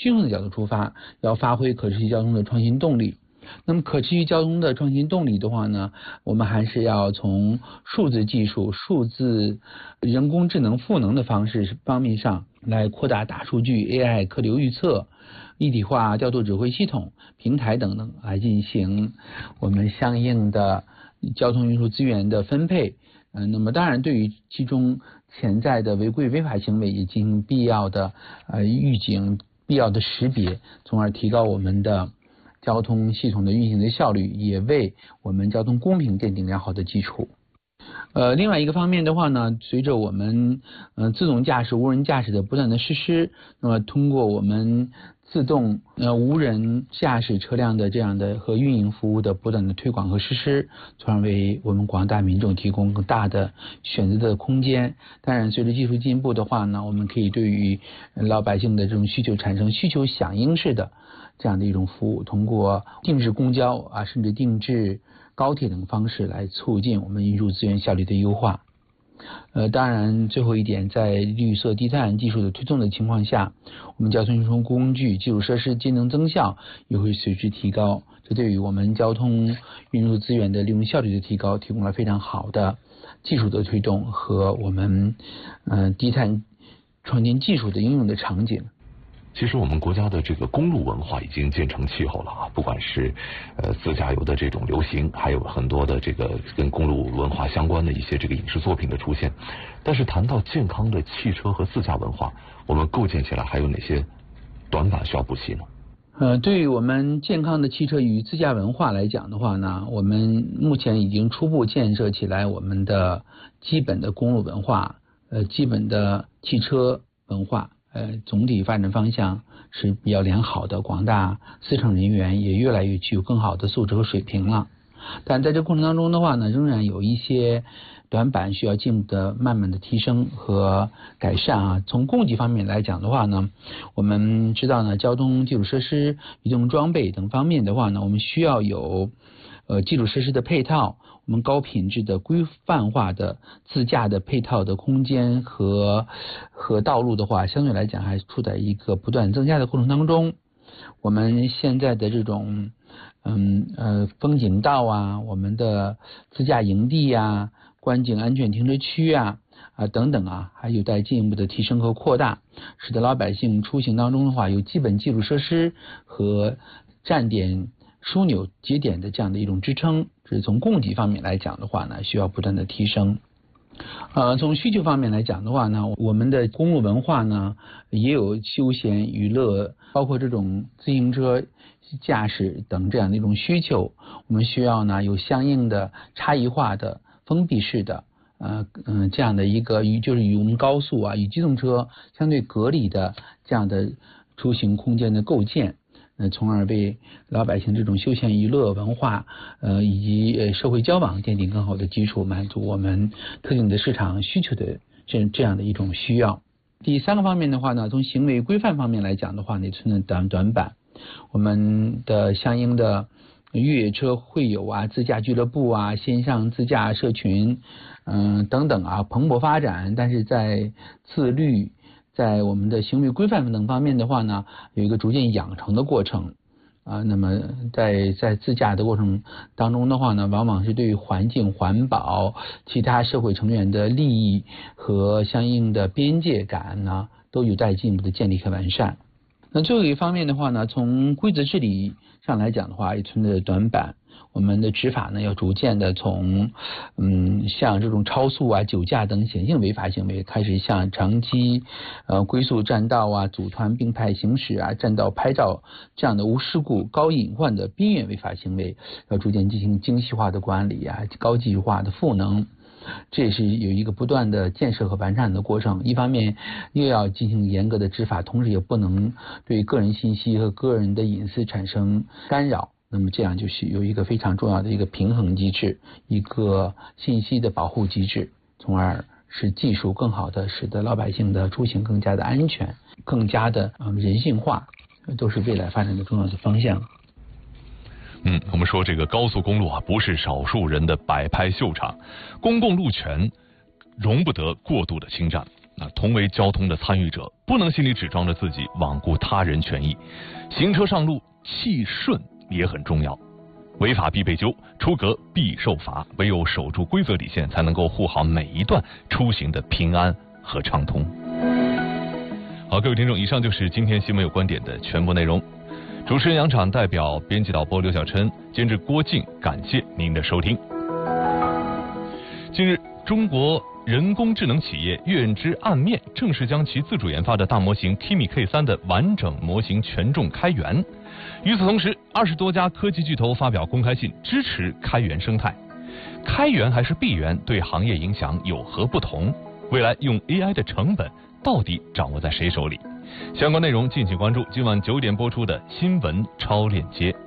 均衡的角度出发，要发挥可持续交通的创新动力。那么可持续交通的创新动力的话呢，我们还是要从数字技术、数字人工智能赋能的方面上来扩大大数据、AI 客流预测、一体化调度指挥系统、平台等等，来进行我们相应的交通运输资源的分配。那么当然对于其中潜在的违规违法行为也进行必要的预警、必要的识别，从而提高我们的交通系统的运行的效率，也为我们交通公平奠定良好的基础。另外一个方面的话呢，随着我们自动驾驶、无人驾驶的不断的实施，那么通过我们自动无人驾驶车辆的这样的和运营服务的不断的推广和实施，从而为我们广大民众提供更大的选择的空间。当然，随着技术进步的话呢，我们可以对于老百姓的这种需求产生需求响应式的这样的一种服务，通过定制公交甚至定制高铁等方式来促进我们运输资源效率的优化。当然最后一点，在绿色低碳技术的推动的情况下，我们交通运输工具基础设施节能增效也会随之提高，这对于我们交通运输资源的利用效率的提高提供了非常好的技术的推动和我们低碳创新技术的应用的场景。 其实我们国家的这个公路文化已经渐成气候了啊，不管是自驾游的这种流行，还有很多的这个跟公路文化相关的一些这个影视作品的出现。但是谈到健康的汽车和自驾文化，我们构建起来还有哪些短板需要补齐呢？ 对于我们健康的汽车与自驾文化来讲的话呢，我们目前已经初步建设起来我们的基本的公路文化，基本的汽车文化。总体发展方向是比较良好的，广大司乘人员也越来越具有更好的素质和水平了。但在这过程当中的话呢，仍然有一些短板需要进一步的慢慢的提升和改善从供给方面来讲的话呢，我们知道呢，交通基础设施、移动装备等方面的话呢，我们需要有基础设施的配套，我们高品质的规范化的自驾的配套的空间和道路的话，相对来讲还处在一个不断增加的过程当中。我们现在的这种风景道我们的自驾营地观景安全停车区等等还有待进一步的提升和扩大，使得老百姓出行当中的话有基本基础设施和站点枢纽节点的这样的一种支撑。这是从供给方面来讲的话呢，需要不断的提升。从需求方面来讲的话呢，我们的公路文化呢也有休闲娱乐，包括这种自行车驾驶等这样的一种需求。我们需要呢有相应的差异化的封闭式的这样的一个就是与我们高速与机动车相对隔离的这样的出行空间的构建。从而为老百姓这种休闲娱乐文化以及社会交往奠定更好的基础，满足我们特定的市场需求的这样的一种需要。第三个方面的话呢，从行为规范方面来讲的话呢，存在短板。我们的相应的越野车会友自驾俱乐部线上自驾社群等等蓬勃发展，但是在自律在我们的行为规范等方面的话呢，有一个逐渐养成的过程那么在自驾的过程当中的话呢，往往是对于环境、环保、其他社会成员的利益和相应的边界感呢，都有待进一步的建立和完善。那最后一方面的话呢，从规则治理上来讲的话，也存在短板。我们的执法呢，要逐渐的从像这种超速酒驾等显性违法行为，开始向长期龟速占道组团并排行驶占道拍照这样的无事故、高隐患的边缘违法行为，要逐渐进行精细化的管理高技术化的赋能。这也是有一个不断的建设和完善的过程。一方面又要进行严格的执法，同时也不能对个人信息和个人的隐私产生干扰。那么这样就是有一个非常重要的一个平衡机制，一个信息的保护机制，从而使技术更好的使得老百姓的出行更加的安全，更加的人性化，都是未来发展的重要的方向。 我们说这个高速公路不是少数人的摆拍秀场，公共路权容不得过度的侵占。 同为交通的参与者，不能心里只装着自己，罔顾他人权益。行车上路，气顺也很重要。违法必被揪，出格必受罚，唯有守住规则底线，才能够护好每一段出行的平安和畅通。好，各位听众，以上就是今天新闻有观点的全部内容。主持人杨昶，代表编辑导播刘小琛，监制郭靖，感谢您的收听。近日，中国人工智能企业月之暗面正式将其自主研发的大模型 Kimi K3 的完整模型权重开源。与此同时，20多家科技巨头发表公开信支持开源生态。开源还是闭源，对行业影响有何不同？未来用 AI 的成本到底掌握在谁手里？相关内容敬请关注今晚9点播出的新闻超链接。